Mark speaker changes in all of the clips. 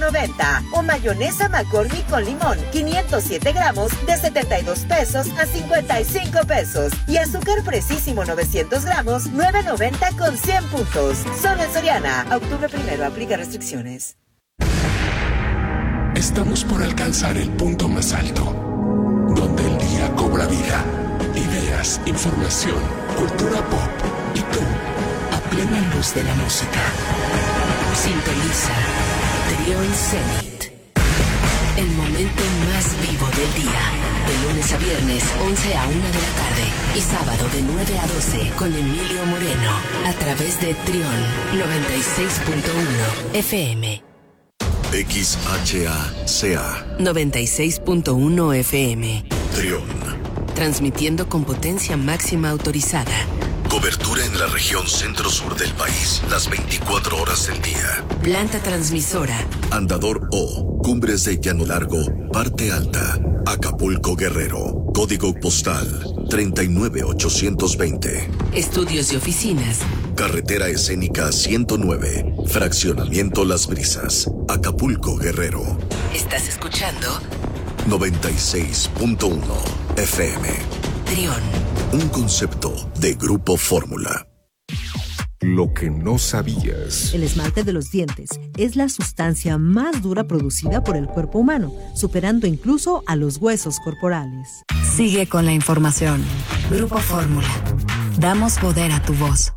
Speaker 1: $1.90. O mayonesa McCormick con limón, 507 gramos de $72 a $55. Y azúcar Precisísimo 900 gramos, $9.90 con 100 puntos. Solo en Soriana. Octubre 1, aplica restricciones.
Speaker 2: Estamos por alcanzar el punto más alto, donde el día cobra vida. Ideas, información, cultura pop y tú, a plena luz de la música.
Speaker 3: Sintoniza Trión Zenit. El momento más vivo del día. De lunes a viernes, 11 a 1 de la tarde. Y sábado de 9 a 12 con Emilio Moreno. A través de Trión 96.1 FM.
Speaker 4: XHACA
Speaker 3: 96.1 FM.
Speaker 4: Trión.
Speaker 3: Transmitiendo con potencia máxima autorizada.
Speaker 4: Cobertura en la región centro-sur del país las 24 horas del día.
Speaker 3: Planta transmisora.
Speaker 4: Andador O, Cumbres de Llano Largo, Parte Alta, Acapulco Guerrero. Código postal 39820.
Speaker 3: Estudios y oficinas.
Speaker 4: Carretera Escénica 109, Fraccionamiento Las Brisas, Acapulco Guerrero.
Speaker 3: ¿Estás escuchando?
Speaker 4: 96.1 FM.
Speaker 3: Trión.
Speaker 4: Un concepto de Grupo Fórmula.
Speaker 2: Lo que no sabías.
Speaker 5: El esmalte de los dientes es la sustancia más dura producida por el cuerpo humano, superando incluso a los huesos corporales.
Speaker 6: Sigue con la información. Grupo Fórmula. Damos poder a tu voz.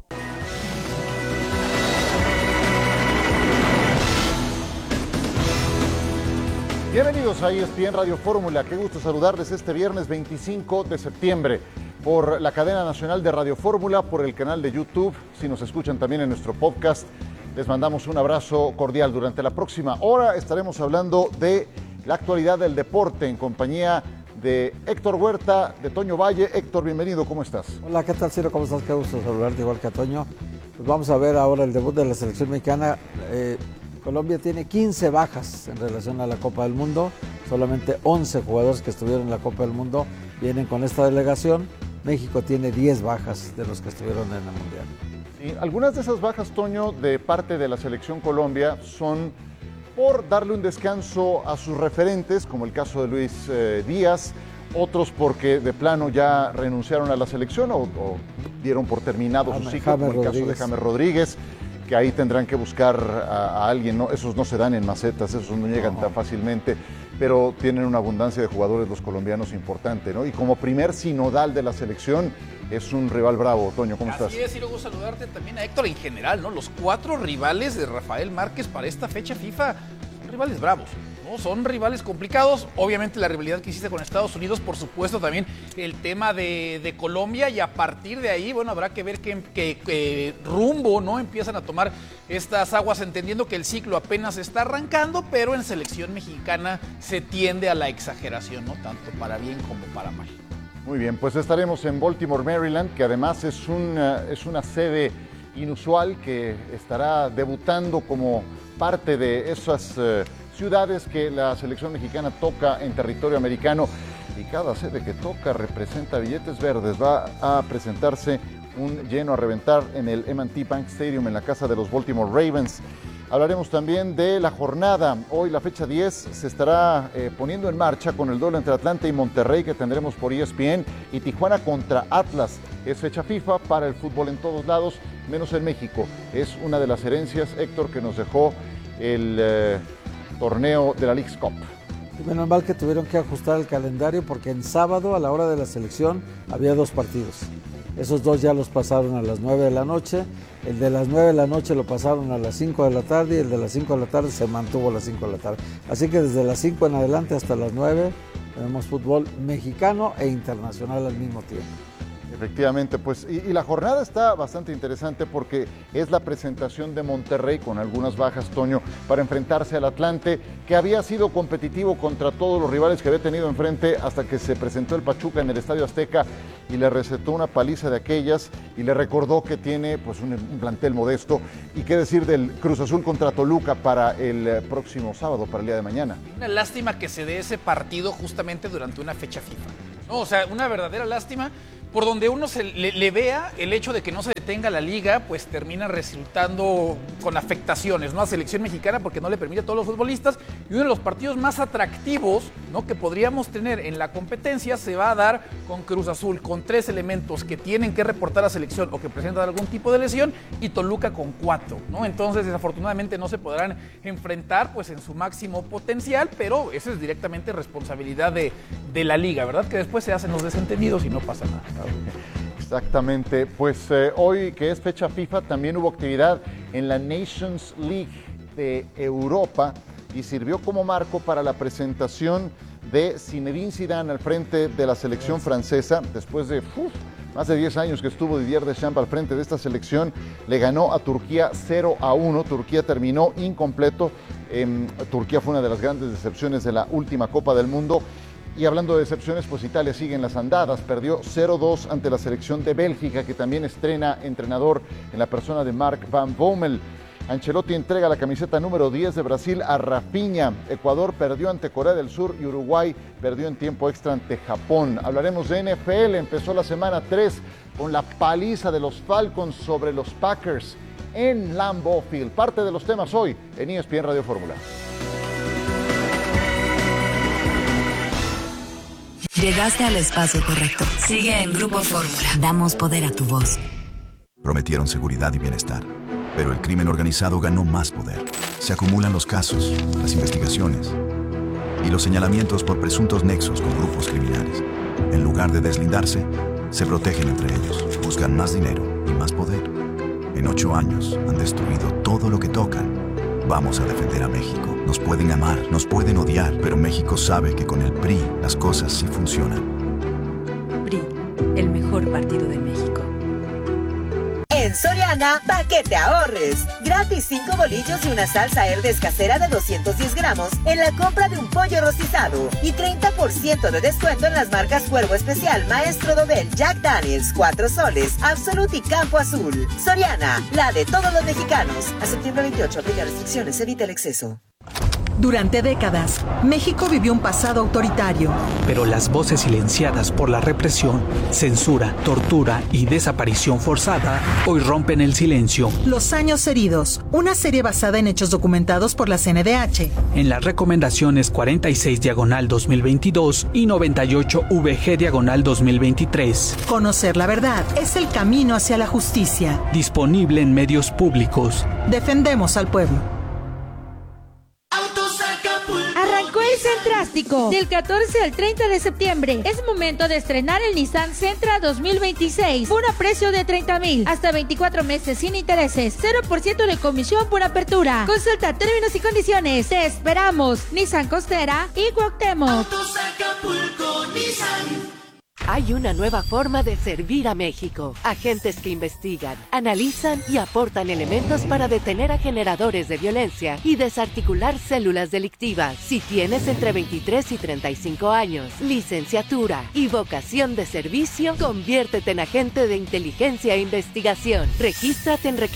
Speaker 7: Bienvenidos a ESPN Radio Fórmula. Qué gusto saludarles este viernes 25 de septiembre por la cadena nacional de Radio Fórmula, por el canal de YouTube. Si nos escuchan también en nuestro podcast, les mandamos un abrazo cordial. Durante la próxima hora estaremos hablando de la actualidad del deporte en compañía de Héctor Huerta, de Toño Valle. Héctor, bienvenido, ¿cómo estás?
Speaker 8: Hola, ¿qué tal, Ciro? ¿Cómo estás? Qué gusto saludarte igual que a Toño. Pues vamos a ver ahora el debut de la selección mexicana. Colombia tiene 15 bajas en relación a la Copa del Mundo. Solamente 11 jugadores que estuvieron en la Copa del Mundo vienen con esta delegación. México tiene 10 bajas de los que estuvieron en el Mundial.
Speaker 7: Sí, algunas de esas bajas, Toño, de parte de la selección Colombia son por darle un descanso a sus referentes, como el caso de Luis Díaz, otros porque de plano ya renunciaron a la selección o dieron por terminado su ciclo, como el caso de James Rodríguez, que ahí tendrán que buscar a alguien, ¿no? Esos no se dan en macetas, esos no llegan tan fácilmente, pero tienen una abundancia de jugadores los colombianos importante, ¿no? Y como primer sinodal de la selección, es un rival bravo. Toño, ¿cómo estás?
Speaker 9: Así es, y luego saludarte también a Héctor en general, ¿no? Los 4 rivales de Rafael Márquez para esta fecha FIFA son rivales bravos, ¿no? Son rivales complicados. Obviamente la rivalidad que hiciste con Estados Unidos, por supuesto también el tema de Colombia, y a partir de ahí, bueno, habrá que ver qué rumbo, ¿no? Empiezan a tomar estas aguas, entendiendo que el ciclo apenas está arrancando, pero en selección mexicana se tiende a la exageración, ¿no? Tanto para bien como para mal.
Speaker 7: Muy bien, pues estaremos en Baltimore, Maryland, que además es una sede inusual que estará debutando como parte de esas ciudades que la selección mexicana toca en territorio americano, y cada sede que toca representa billetes verdes. Va a presentarse un lleno a reventar en el M&T Bank Stadium, en la casa de los Baltimore Ravens. Hablaremos también de la jornada. Hoy la fecha 10 se estará poniendo en marcha con el duelo entre Atlanta y Monterrey que tendremos por ESPN, y Tijuana contra Atlas. Es fecha FIFA para el fútbol en todos lados, menos en México. Es una de las herencias, Héctor, que nos dejó el torneo de la Leagues Cup.
Speaker 8: Y menos mal que tuvieron que ajustar el calendario, porque en sábado a la hora de la selección había 2 partidos. Esos 2 ya los pasaron a las 9 de la noche. El de las 9 de la noche lo pasaron a las 5 de la tarde, y el de las 5 de la tarde se mantuvo a las 5 de la tarde. Así que desde las 5 en adelante hasta las 9 tenemos fútbol mexicano e internacional al mismo tiempo.
Speaker 7: Efectivamente, pues, y la jornada está bastante interesante porque es la presentación de Monterrey con algunas bajas, Toño, para enfrentarse al Atlante, que había sido competitivo contra todos los rivales que había tenido enfrente hasta que se presentó el Pachuca en el Estadio Azteca y le recetó una paliza de aquellas y le recordó que tiene pues un plantel modesto. Y qué decir del Cruz Azul contra Toluca para el próximo sábado, para el día de mañana.
Speaker 9: Una lástima que se dé ese partido justamente durante una fecha FIFA, ¿no? O sea, una verdadera lástima, por donde uno le vea el hecho de que no se tenga la liga, pues termina resultando con afectaciones, ¿no? A selección mexicana porque no le permite a todos los futbolistas. Y uno de los partidos más atractivos, ¿no?, que podríamos tener en la competencia se va a dar con Cruz Azul, con 3 elementos que tienen que reportar a selección o que presentan algún tipo de lesión, y Toluca con 4, ¿no? Entonces, desafortunadamente no se podrán enfrentar pues en su máximo potencial, pero eso es directamente responsabilidad de la liga, ¿verdad? Que después se hacen los desentendidos y no pasa nada.
Speaker 7: Exactamente, pues hoy que es fecha FIFA también hubo actividad en la Nations League de Europa y sirvió como marco para la presentación de Zinedine Zidane al frente de la selección francesa. Después de más de 10 años que estuvo Didier Deschamps al frente de esta selección, le ganó a Turquía 0-1. Turquía terminó incompleto. Turquía fue una de las grandes decepciones de la última Copa del Mundo. Y hablando de decepciones, pues Italia sigue en las andadas. Perdió 0-2 ante la selección de Bélgica, que también estrena entrenador en la persona de Mark Van Bommel. Ancelotti entrega la camiseta número 10 de Brasil a Rafinha. Ecuador perdió ante Corea del Sur y Uruguay perdió en tiempo extra ante Japón. Hablaremos de NFL. Empezó la semana 3 con la paliza de los Falcons sobre los Packers en Lambeau Field. Parte de los temas hoy en ESPN Radio Fórmula.
Speaker 6: Llegaste al espacio correcto. Sigue en Grupo Fórmula. Damos poder a tu voz.
Speaker 10: Prometieron seguridad y bienestar, pero el crimen organizado ganó más poder. Se acumulan los casos, las investigaciones y los señalamientos por presuntos nexos con grupos criminales. En lugar de deslindarse, se protegen entre ellos, buscan más dinero y más poder. En 8 años han destruido todo lo que tocan. Vamos a defender a México. Nos pueden amar, nos pueden odiar, pero México sabe que con el PRI las cosas sí funcionan.
Speaker 6: PRI, el mejor partido de México.
Speaker 1: En Soriana, pa' que te ahorres. Gratis 5 bolillos y una salsa Herdes casera de 210 gramos en la compra de un pollo rostizado. Y 30% de descuento en las marcas Cuervo Especial, Maestro Dobel, Jack Daniels, 4 soles, Absolute y Campo Azul. Soriana, la de todos los mexicanos. A septiembre 28, aplica restricciones, evita el exceso.
Speaker 11: Durante décadas, México vivió un pasado autoritario.
Speaker 12: Pero las voces silenciadas por la represión, censura, tortura y desaparición forzada hoy rompen el silencio.
Speaker 11: Los años heridos, una serie basada en hechos documentados por la CNDH.
Speaker 12: En las recomendaciones 46/2022 y 98/VG/2023.
Speaker 11: Conocer la verdad es el camino hacia la justicia.
Speaker 12: Disponible en medios públicos.
Speaker 11: Defendemos al pueblo.
Speaker 13: Arrancó el Centrástico. Del 14 al 30 de septiembre. Es momento de estrenar el Nissan Sentra 2026. Por a precio de 30,000. Hasta 24 meses sin intereses. 0% de comisión por apertura. Consulta términos y condiciones. Te esperamos. Nissan Costera y Cuauhtémoc.
Speaker 14: Autos Acapulco, Nissan.
Speaker 15: Hay una nueva forma de servir a México. Agentes que investigan, analizan y aportan elementos para detener a generadores de violencia y desarticular células delictivas. Si tienes entre 23 y 35 años, licenciatura y vocación de servicio, conviértete en agente de inteligencia e investigación. Regístrate en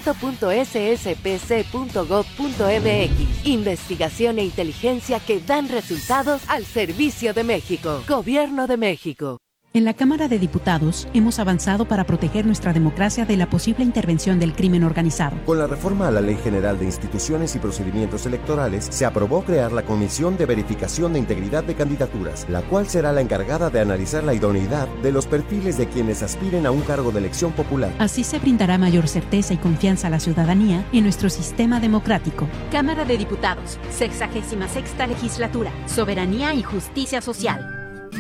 Speaker 15: reclutamiento.sspc.gov.mx. Investigación e inteligencia que dan resultados al servicio de México. Gobierno de México.
Speaker 16: En la Cámara de Diputados hemos avanzado para proteger nuestra democracia de la posible intervención del crimen organizado.
Speaker 17: Con la reforma a la Ley General de Instituciones y Procedimientos Electorales, se aprobó crear la Comisión de Verificación de Integridad de Candidaturas, la cual será la encargada de analizar la idoneidad de los perfiles de quienes aspiren a un cargo de elección popular.
Speaker 16: Así se brindará mayor certeza y confianza a la ciudadanía en nuestro sistema democrático.
Speaker 18: Cámara de Diputados, 66ª Legislatura, Soberanía y Justicia Social.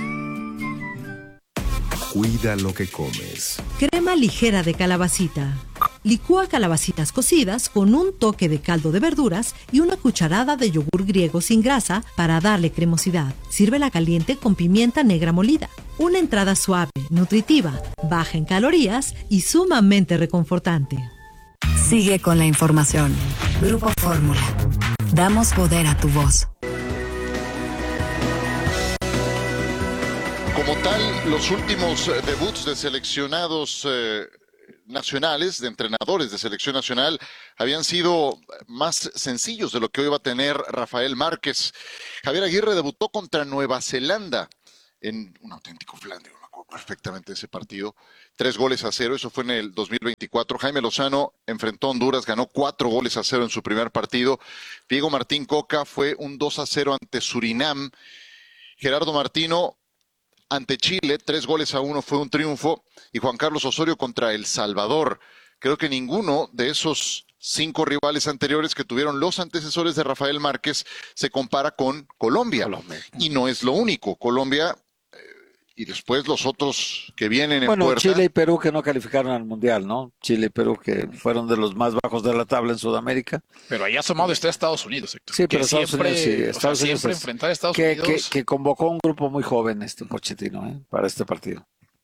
Speaker 4: Cuida lo que comes.
Speaker 5: Crema ligera de calabacita. Licúa calabacitas cocidas con un toque de caldo de verduras y una cucharada de yogur griego sin grasa para darle cremosidad. Sírvela caliente con pimienta negra molida. Una entrada suave, nutritiva, baja en calorías y sumamente reconfortante.
Speaker 6: Sigue con la información. Grupo Fórmula. Damos poder a tu voz.
Speaker 7: Como tal, los últimos debuts de seleccionados nacionales, de entrenadores de selección nacional, habían sido más sencillos de lo que hoy va a tener Rafael Márquez. Javier Aguirre debutó contra Nueva Zelanda en un auténtico flan, perfectamente ese partido. 3-0, eso fue en el 2024. Jaime Lozano enfrentó a Honduras, ganó 4-0 en su primer partido. Diego Martín Coca fue un 2-0 ante Surinam. Gerardo Martino ante Chile, 3-1 fue un triunfo. Y Juan Carlos Osorio contra El Salvador. Creo que ninguno de esos 5 rivales anteriores que tuvieron los antecesores de Rafael Márquez se compara con Colombia. Y no es lo único. Colombia y después los otros que vienen en puerta.
Speaker 8: Chile y Perú que no calificaron al Mundial, ¿no? Chile y Perú que fueron de los más bajos de la tabla en Sudamérica.
Speaker 9: Pero ahí asomado está Estados Unidos, Héctor.
Speaker 8: Sí, pero Estados Unidos sí.
Speaker 9: Estados Unidos siempre enfrentar a Estados Unidos.
Speaker 8: Que convocó un grupo muy joven, Pochettino, para este partido.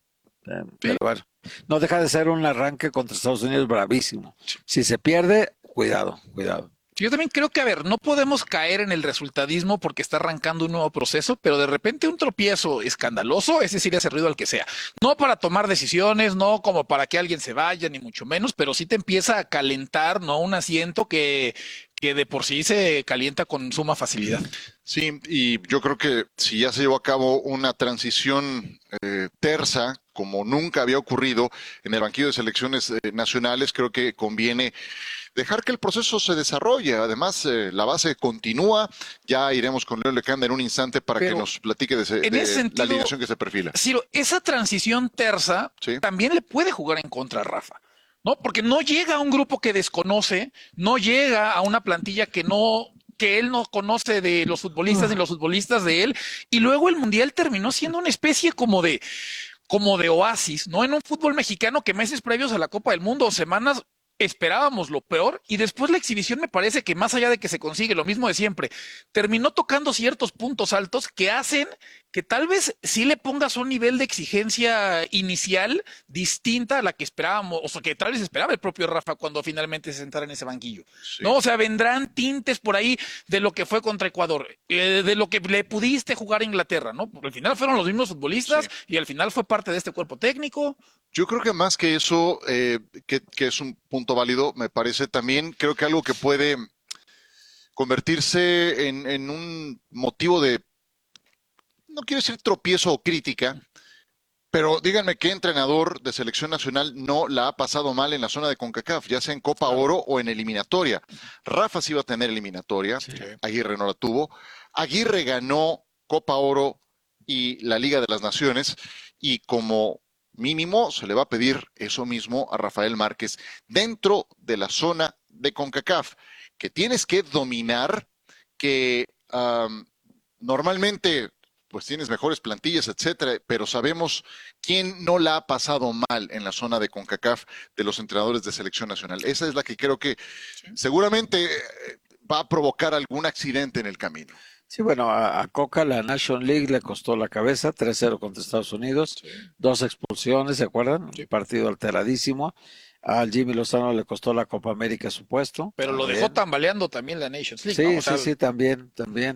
Speaker 8: Pero bueno, no deja de ser un arranque contra Estados Unidos bravísimo. Si se pierde, cuidado.
Speaker 9: Yo también creo que, no podemos caer en el resultadismo porque está arrancando un nuevo proceso, pero de repente un tropiezo escandaloso, ese sí le hace ruido al que sea. No para tomar decisiones, no como para que alguien se vaya, ni mucho menos, pero sí te empieza a calentar, ¿no? Un asiento que de por sí se calienta con suma facilidad.
Speaker 7: Sí, y yo creo que si ya se llevó a cabo una transición tersa, como nunca había ocurrido en el banquillo de selecciones nacionales, creo que conviene dejar que el proceso se desarrolle. Además, la base continúa. Ya iremos con Leo Lecanda en un instante para que nos platique de la alineación que se perfila.
Speaker 9: Ciro, esa transición tersa también le puede jugar en contra a Rafa, ¿no? Porque no llega a un grupo que desconoce, no llega a una plantilla que él no conoce de los futbolistas ni los futbolistas de él, y luego el Mundial terminó siendo una especie como de oasis, ¿no? En un fútbol mexicano que meses previos a la Copa del Mundo, semanas, esperábamos lo peor, y después la exhibición me parece que más allá de que se consigue lo mismo de siempre, terminó tocando ciertos puntos altos que hacen que tal vez sí le pongas un nivel de exigencia inicial distinta a la que esperábamos, o sea, que tal vez esperaba el propio Rafa cuando finalmente se sentara en ese banquillo. Sí. ¿No? O sea, vendrán tintes por ahí de lo que fue contra Ecuador, de lo que le pudiste jugar a Inglaterra, ¿no? Porque al final fueron los mismos futbolistas y al final fue parte de este cuerpo técnico.
Speaker 7: Yo creo que más que eso, que es un punto válido, me parece también, creo que algo que puede convertirse en un motivo de, no quiero decir tropiezo o crítica, pero díganme qué entrenador de selección nacional no la ha pasado mal en la zona de CONCACAF, ya sea en Copa Oro o en eliminatoria. Rafa sí iba a tener eliminatoria, Aguirre no la tuvo. Aguirre ganó Copa Oro y la Liga de las Naciones, y como mínimo se le va a pedir eso mismo a Rafael Márquez dentro de la zona de CONCACAF, que tienes que dominar, que normalmente pues tienes mejores plantillas, etcétera, pero sabemos quién no la ha pasado mal en la zona de CONCACAF de los entrenadores de selección nacional. Esa es la que creo que seguramente va a provocar algún accidente en el camino.
Speaker 8: Sí, bueno, a Coca la National League le costó la cabeza, 3-0 contra Estados Unidos, 2 expulsiones, ¿se acuerdan? Partido alteradísimo. Al Jimmy Lozano le costó la Copa América su puesto.
Speaker 9: Pero lo dejó tambaleando también la Nations League.
Speaker 8: Sí, ¿no? Sí, también.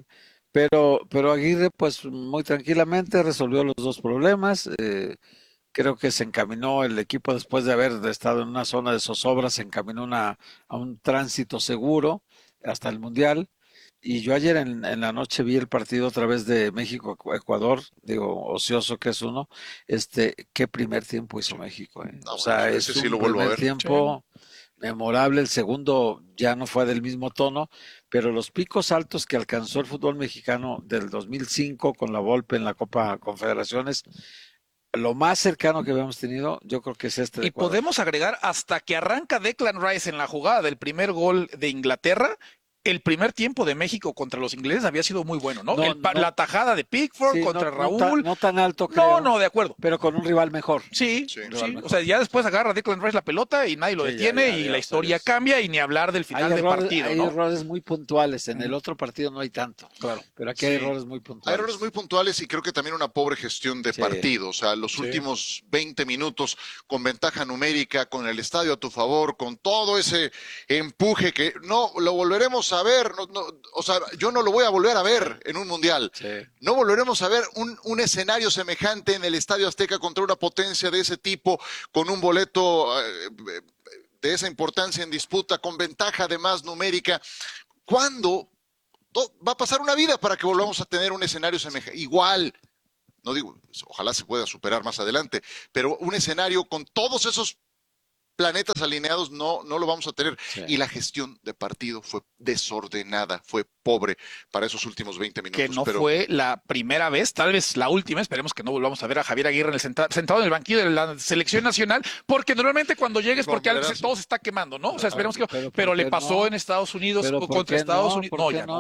Speaker 8: Pero Aguirre, pues muy tranquilamente resolvió los 2 problemas. Creo que se encaminó el equipo, después de haber estado en una zona de zozobra, se encaminó a un tránsito seguro hasta el Mundial. Y yo ayer en la noche vi el partido otra vez de México-Ecuador, digo, ocioso que es uno. ¿Qué primer tiempo hizo México?
Speaker 7: No,
Speaker 8: o sea, es un primer tiempo memorable. El segundo ya no fue del mismo tono, pero los picos altos que alcanzó el fútbol mexicano del 2005 con la Volpe en la Copa Confederaciones, lo más cercano que habíamos tenido, yo creo que es este de Ecuador.
Speaker 9: Y podemos agregar hasta que arranca Declan Rice en la jugada del primer gol de Inglaterra. El primer tiempo de México contra los ingleses había sido muy bueno, ¿no? La tajada de Pickford contra Raúl.
Speaker 8: No tan alto, creo.
Speaker 9: No, de acuerdo.
Speaker 8: Pero con un rival mejor.
Speaker 9: Sí. O sea, ya después agarra Declan Rice la pelota y nadie lo detiene y la historia cambia, y ni hablar del final del partido,
Speaker 8: ¿no? Hay errores muy puntuales. En el otro partido no hay tanto.
Speaker 9: Claro.
Speaker 8: Pero aquí hay errores muy puntuales.
Speaker 7: Hay errores muy puntuales y creo que también una pobre gestión de partido. O sea, los últimos 20 minutos con ventaja numérica, con el estadio a tu favor, con todo ese empuje que no lo volveremos a ver. O sea, yo no lo voy a volver a ver en un mundial. No volveremos a ver un escenario semejante en el Estadio Azteca contra una potencia de ese tipo, con un boleto de esa importancia en disputa, con ventaja además numérica. ¿Cuándo va a pasar una vida para que volvamos a tener un escenario semejante? Igual, no digo, ojalá se pueda superar más adelante, pero un escenario con todos esos planetas alineados no lo vamos a tener. Sí. Y la gestión de partido fue desordenada, fue pobre para esos últimos 20 minutos.
Speaker 9: Que no fue la primera vez, tal vez la última, esperemos que no volvamos a ver a Javier Aguirre sentado en el banquillo de la selección nacional, porque normalmente cuando llegues porque todo se está quemando, ¿no? O sea, esperemos que pero le pasó en Estados Unidos contra Estados Unidos. No, ya no.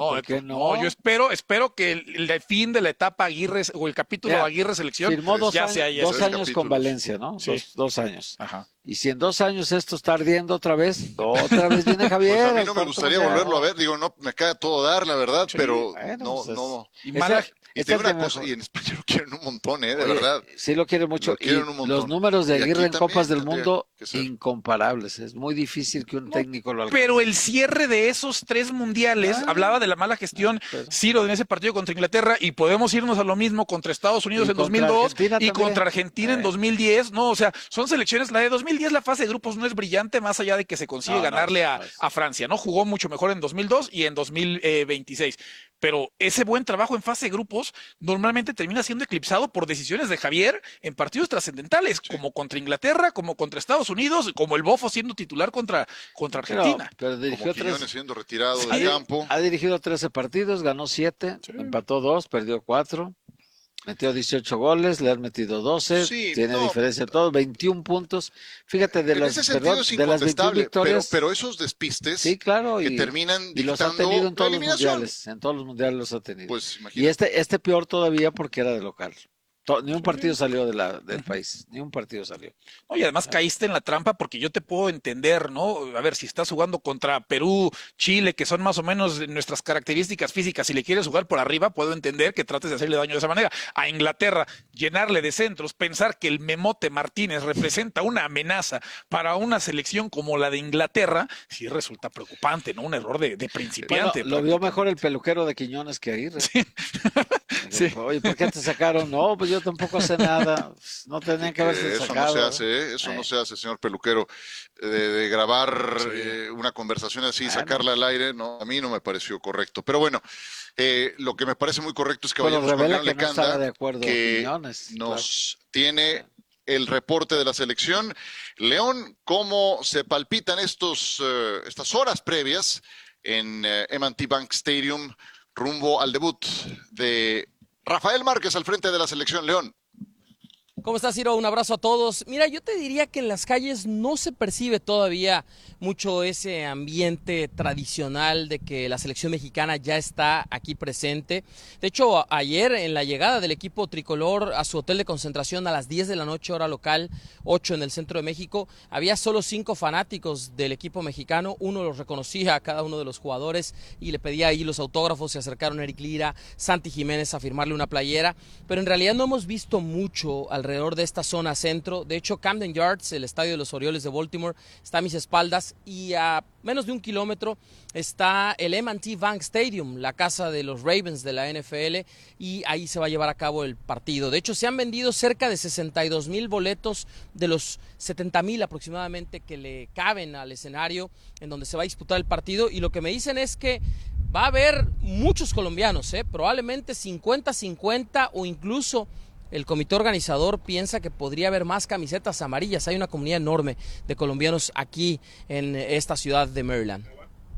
Speaker 9: No, yo espero que el fin de la etapa Aguirre o el capítulo Aguirre selección
Speaker 8: firmó dos
Speaker 9: ya sea
Speaker 8: años, 2 años con Valencia, ¿no?
Speaker 9: Sí.
Speaker 8: 2 años.
Speaker 9: Ajá.
Speaker 8: Y si en 2 años esto está ardiendo otra vez viene Javier.
Speaker 7: Pues a mí no me gustaría volverlo a ver, digo, no me cae a todo dar, la verdad, sí, pero bueno, no. Y tengo una cosa, y en España lo quieren un montón, de verdad.
Speaker 8: Sí lo quieren mucho. Los números de Aguirre en Copas del Mundo, incomparables. Es muy difícil que un técnico lo alcance.
Speaker 9: Pero el cierre de esos 3 mundiales, hablaba de la mala gestión, Ciro, en ese partido contra Inglaterra, y podemos irnos a lo mismo contra Estados Unidos en 2002 y contra Argentina en 2010. No, o sea, son selecciones, la de 2010, la fase de grupos no es brillante, más allá de que se consigue ganarle a Francia, ¿no? Jugó mucho mejor en 2002 y en 2026. Pero ese buen trabajo en fase de grupos normalmente termina siendo eclipsado por decisiones de Javier en partidos trascendentales, como contra Inglaterra, como contra Estados Unidos, como el Bofo siendo titular contra Argentina.
Speaker 8: Pero dirigió
Speaker 7: como Quiñones siendo retirado del campo.
Speaker 8: Ha dirigido 13 partidos, ganó 7, empató 2, perdió 4. Metió 18 goles, le han metido 12, tiene diferencia de todos, 21 puntos. Fíjate, de las 21 victorias.
Speaker 7: Pero esos despistes
Speaker 8: que
Speaker 7: terminan
Speaker 8: y los ha tenido en todos los mundiales. En todos los mundiales los ha tenido. Pues, y este peor todavía porque era de local. Ni un partido salió del país, ni un partido salió.
Speaker 9: No, y además caíste en la trampa porque yo te puedo entender, ¿no? A ver, si estás jugando contra Perú, Chile, que son más o menos nuestras características físicas, si le quieres jugar por arriba, puedo entender que trates de hacerle daño de esa manera. A Inglaterra, llenarle de centros, pensar que el Memote Martínez representa una amenaza para una selección como la de Inglaterra, sí resulta preocupante, ¿no? Un error de principiante.
Speaker 8: Bueno, lo vio mejor el peluquero de Quiñones que Aguirre. Sí. Oye, ¿por qué te sacaron? No, pues yo tampoco sé nada, no tenían que haberse sacado.
Speaker 7: Eso no se hace, señor peluquero, de grabar una conversación así, sacarla al aire, no, a mí no me pareció correcto. Pero bueno, lo que me parece muy correcto es que vayamos con León Lecanda, que nos tiene el reporte de la selección. León, ¿cómo se palpitan estas horas previas en M&T Bank Stadium rumbo al debut de Rafael Márquez al frente de la selección León?
Speaker 19: ¿Cómo estás, Ciro? Un abrazo a todos. Mira, yo te diría que en las calles no se percibe todavía mucho ese ambiente tradicional de que la selección mexicana ya está aquí presente. De hecho, ayer en la llegada del equipo tricolor a su hotel de concentración a las 10 de la noche, hora local, 8 en el centro de México, había solo 5 fanáticos del equipo mexicano. Uno los reconocía a cada uno de los jugadores y le pedía ahí los autógrafos. Se acercaron Eric Lira, Santi Jiménez a firmarle una playera, pero en realidad no hemos visto mucho alrededor de esta zona centro. De hecho, Camden Yards, el estadio de los Orioles de Baltimore, está a mis espaldas, y a menos de 1 kilómetro está el M&T Bank Stadium, la casa de los Ravens de la NFL, y ahí se va a llevar a cabo el partido. De hecho, se han vendido cerca de 62,000 boletos de los 70,000 aproximadamente que le caben al escenario en donde se va a disputar el partido, y lo que me dicen es que va a haber muchos colombianos, probablemente 50-50, o incluso el comité organizador piensa que podría haber más camisetas amarillas. Hay una comunidad enorme de colombianos aquí en esta ciudad de Maryland.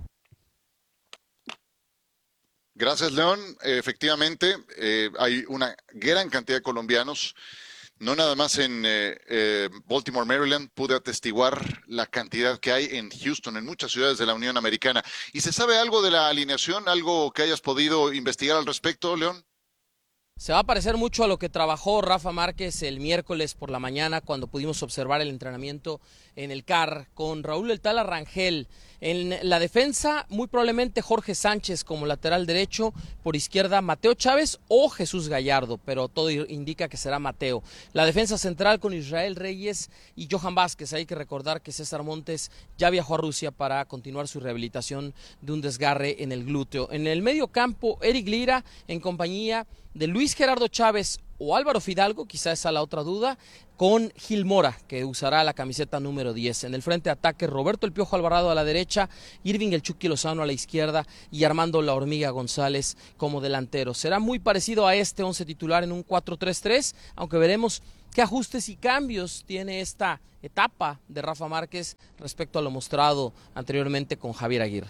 Speaker 7: Gracias, León. Efectivamente, hay una gran cantidad de colombianos. No nada más en Baltimore, Maryland, pude atestiguar la cantidad que hay en Houston, en muchas ciudades de la Unión Americana. ¿Y se sabe algo de la alineación, algo que hayas podido investigar al respecto, León?
Speaker 19: Se va a parecer mucho a lo que trabajó Rafa Márquez el miércoles por la mañana, cuando pudimos observar el entrenamiento en el CAR con Raúl El Tala Rangel. En la defensa, muy probablemente Jorge Sánchez como lateral derecho, por izquierda Mateo Chávez o Jesús Gallardo, pero todo indica que será Mateo. La defensa central con Israel Reyes y Johan Vázquez. Hay que recordar que César Montes ya viajó a Rusia para continuar su rehabilitación de un desgarre en el glúteo. En el medio campo, Eric Lira en compañía de Luis Luis Gerardo Chávez o Álvaro Fidalgo, quizá esa la otra duda, con Gil Mora, que usará la camiseta número 10. En el frente de ataque, Roberto El Piojo Alvarado a la derecha, Irving El Chucky Lozano a la izquierda y Armando La Hormiga González como delantero. Será muy parecido a este 11 titular en un 4-3-3, aunque veremos qué ajustes y cambios tiene esta etapa de Rafa Márquez respecto a lo mostrado anteriormente con Javier Aguirre.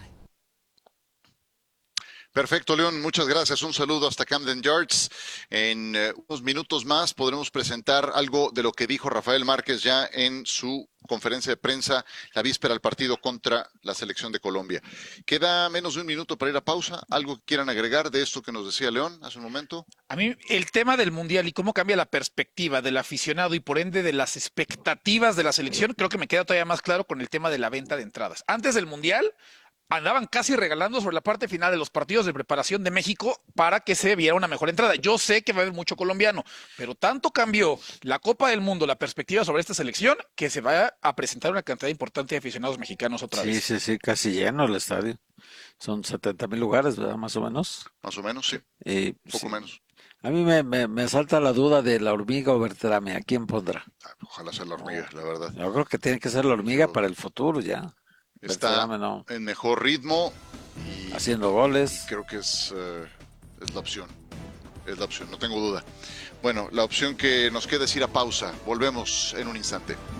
Speaker 7: Perfecto, León, muchas gracias. Un saludo hasta Camden Yards. En unos minutos más podremos presentar algo de lo que dijo Rafael Márquez ya en su conferencia de prensa la víspera al partido contra la selección de Colombia. Queda menos de un minuto para ir a pausa. ¿Algo que quieran agregar de esto que nos decía León hace un momento?
Speaker 9: A mí el tema del Mundial y cómo cambia la perspectiva del aficionado y por ende de las expectativas de la selección, creo que me queda todavía más claro con el tema de la venta de entradas. Antes del Mundial andaban casi regalando sobre la parte final de los partidos de preparación de México para que se viera una mejor entrada. Yo sé que va a haber mucho colombiano, pero tanto cambió la Copa del Mundo, la perspectiva sobre esta selección, que se va a presentar una cantidad importante de aficionados mexicanos otra vez.
Speaker 8: Sí, casi lleno el estadio. Son 70,000 lugares, ¿verdad? Más o menos.
Speaker 7: Más o menos, sí. Poco menos.
Speaker 8: A mí me salta la duda de La Hormiga o Berterame. ¿A quién pondrá?
Speaker 7: Ojalá sea La Hormiga, la verdad.
Speaker 8: Yo creo que tiene que ser La Hormiga para el futuro ya.
Speaker 7: Está en mejor ritmo y
Speaker 8: haciendo goles.
Speaker 7: Creo que es la opción. Es la opción, no tengo duda. Bueno, la opción que nos queda es ir a pausa. Volvemos en un instante.